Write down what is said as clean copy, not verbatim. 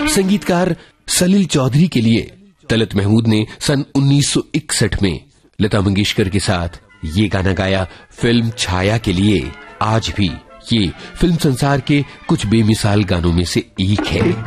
संगीतकार सलील चौधरी के लिए तलत महमूद ने सन 1961 में लता मंगेशकर के साथ ये गाना गाया फिल्म छाया के लिए। आज भी ये फिल्म संसार के कुछ बेमिसाल गानों में से एक है।